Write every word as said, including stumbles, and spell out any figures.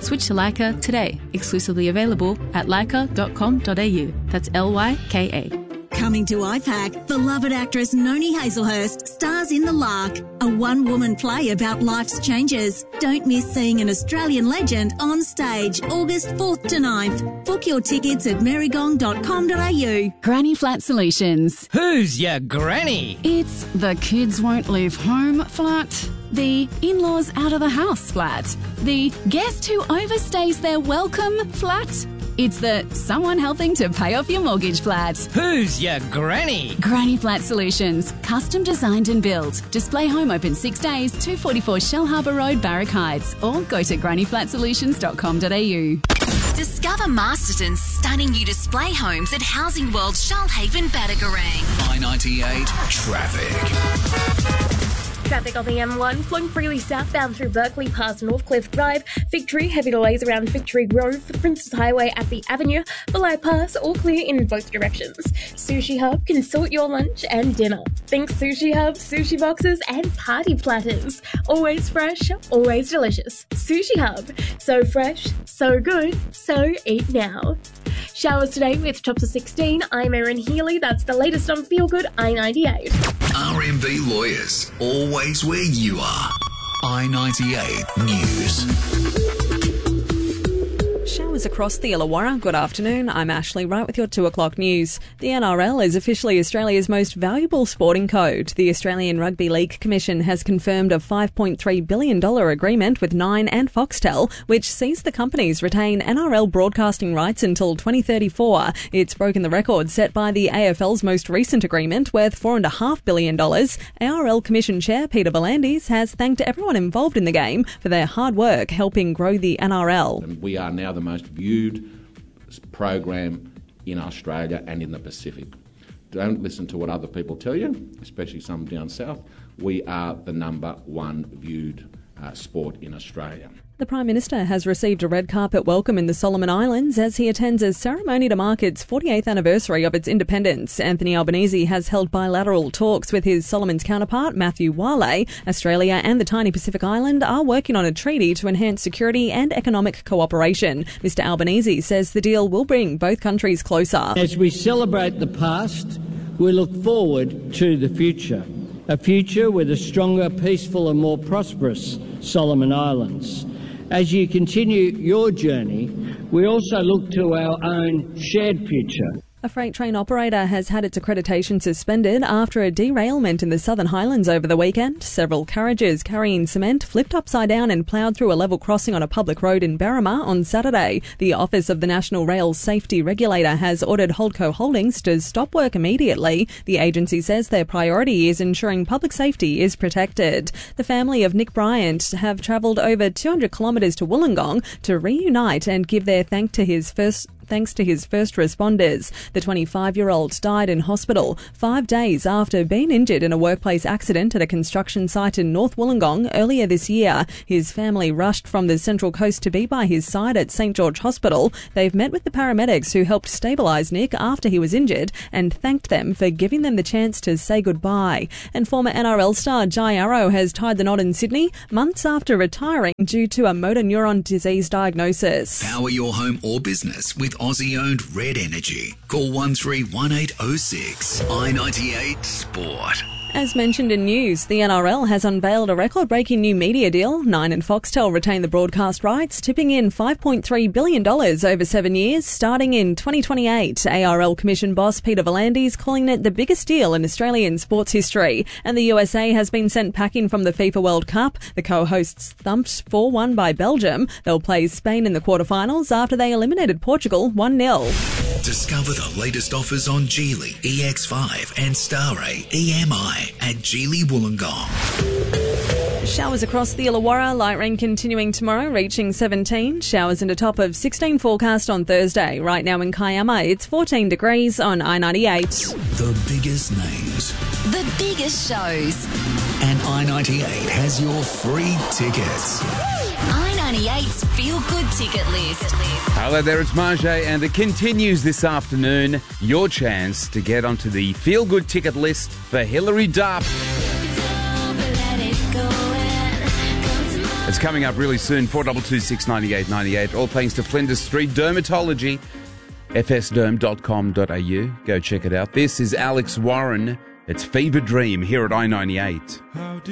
Switch to Leica today. Exclusively available at leica dot com dot a u. That's L Y K A. Coming to I PAC, beloved actress Noni Hazelhurst stars in The Lark, a one-woman play about life's changes. Don't miss seeing an Australian legend on stage, August fourth to ninth. Book your tickets at merrygong dot com dot a u. Granny Flat Solutions. Who's your granny? It's the kids won't leave home flat, the in-laws out of the house flat, the guest who overstays their welcome flat. It's the someone helping to pay off your mortgage flat. Who's your granny? Granny Flat Solutions. Custom designed and built. Display home open six days, two forty-four Shell Harbour Road, Barrack Heights. Or go to granny flat solutions dot com dot a u. Discover Masterton's stunning new display homes at Housing World Shoalhaven, Batagaring. I ninety-eight Traffic. Traffic on the M one, flowing freely southbound through Berkeley past Northcliffe Drive, Victory, heavy delays around Victory Grove, Princes Highway at the Avenue, Belay Pass, all clear in both directions. Sushi Hub can sort your lunch and dinner. Think Sushi Hub, sushi boxes and party platters. Always fresh, always delicious. Sushi Hub, so fresh, so good, so eat now. Showers today with tops of sixteen. I'm Erin Healy. That's the latest on Feel Good I ninety-eight. R M B Lawyers, always where you are. I ninety-eight News. Showers across the Illawarra. Good afternoon. I'm Ashley Wright with your two o'clock news. The N R L is officially Australia's most valuable sporting code. The Australian Rugby League Commission has confirmed a five point three billion dollars agreement with Nine and Foxtel, which sees the companies retain N R L broadcasting rights until twenty thirty-four. It's broken the record set by the A F L's most recent agreement, worth four point five billion dollars. A R L Commission Chair Peter V'landys has thanked everyone involved in the game for their hard work helping grow the N R L. We are now the most viewed program in Australia and in the Pacific. Don't listen to what other people tell you, especially some down south. We are the number one viewed uh, sport in Australia. The Prime Minister has received a red carpet welcome in the Solomon Islands as he attends a ceremony to mark its forty-eighth anniversary of its independence. Anthony Albanese has held bilateral talks with his Solomons counterpart, Matthew Wale. Australia and the tiny Pacific island are working on a treaty to enhance security and economic cooperation. Mister Albanese says the deal will bring both countries closer. As we celebrate the past, we look forward to the future. A future with a stronger, peaceful and more prosperous Solomon Islands. As you continue your journey, we also look to our own shared future. A freight train operator has had its accreditation suspended after a derailment in the Southern Highlands over the weekend. Several carriages carrying cement flipped upside down and ploughed through a level crossing on a public road in Berrima on Saturday. The Office of the National Rail Safety Regulator has ordered Holdco Holdings to stop work immediately. The agency says their priority is ensuring public safety is protected. The family of Nick Bryant have travelled over two hundred kilometres to Wollongong to reunite and give their thanks to his first thanks to his first responders. The twenty-five-year-old died in hospital five days after being injured in a workplace accident at a construction site in North Wollongong earlier this year. His family rushed from the Central Coast to be by his side at St George Hospital. They've met with the paramedics who helped stabilise Nick after he was injured and thanked them for giving them the chance to say goodbye. And former N R L star Jai Arrow has tied the knot in Sydney months after retiring due to a motor neuron disease diagnosis. Power your home or business with Aussie-owned Red Energy. Call one three one eight oh six. I ninety-eight Sport. As mentioned in news, the N R L has unveiled a record-breaking new media deal. Nine and Foxtel retain the broadcast rights, tipping in five point three billion dollars over seven years, starting in twenty twenty-eight. A R L Commission boss Peter V'landys calling it the biggest deal in Australian sports history. And the U S A has been sent packing from the FIFA World Cup. The co-hosts thumped four one by Belgium. They'll play Spain in the quarterfinals after they eliminated Portugal one nil. Discover the latest offers on Geely, E X five and Starray E M I at Geely Wollongong. Showers across the Illawarra, light rain continuing tomorrow, reaching seventeen. Showers and a top of sixteen forecast on Thursday. Right now in Kiama, it's fourteen degrees on I ninety-eight. The biggest names. The biggest shows. And I ninety-eight has your free tickets. I ninety-eight's Feel Good ticket list. Hello there, it's Marjay, and it continues this afternoon. Your chance to get onto the Feel Good ticket list for Hilary Duff. It's coming up really soon, four two two six nine eight nine eight, all thanks to Flinders Street Dermatology, f s derm dot com dot a u. Go check it out. This is Alex Warren. It's Fever Dream here at I ninety-eight.